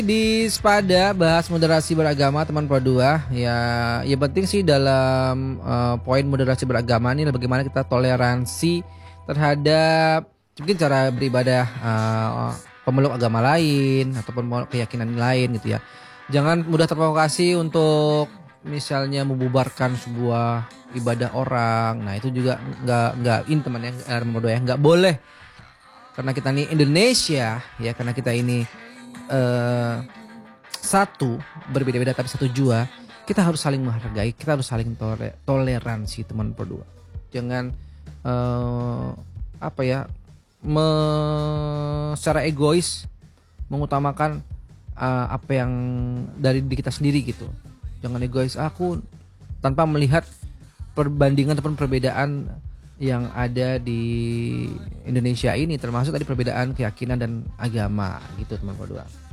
Di Spada bahas moderasi beragama teman Pro 2 ya, ya penting sih dalam poin moderasi beragama ini adalah bagaimana kita toleransi terhadap mungkin cara beribadah pemeluk agama lain ataupun keyakinan lain gitu ya. Jangan mudah terprovokasi untuk misalnya membubarkan sebuah ibadah orang. Nah itu juga nggak in teman ya, teman Pro 2 ya, nggak boleh karena kita ini Indonesia ya, karena kita ini satu berbeda-beda tapi satu jua, kita harus saling menghargai, kita harus saling toleransi teman berdua. Jangan apa ya, secara egois mengutamakan apa yang dari diri kita sendiri gitu. Jangan egois aku tanpa melihat perbandingan ataupun perbedaan yang ada di Indonesia ini, termasuk tadi perbedaan keyakinan dan agama gitu teman berdua.